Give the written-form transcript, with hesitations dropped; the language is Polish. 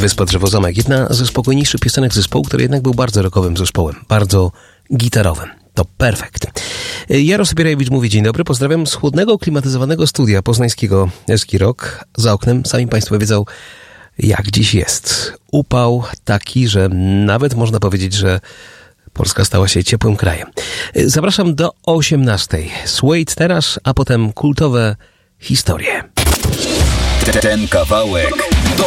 Wyspa Drzewozamek. Jedna ze spokojniejszych piosenek zespołu, który jednak był bardzo rockowym zespołem. Bardzo gitarowym. To perfekt. Jarosław Bierajewicz mówi dzień dobry. Pozdrawiam z chłodnego, klimatyzowanego studia poznańskiego Eski Rock. Za oknem, sami Państwo wiedzą, jak dziś jest. Upał taki, że nawet można powiedzieć, że Polska stała się ciepłym krajem. Zapraszam do 18. Suede teraz, a potem kultowe historie. Ten kawałek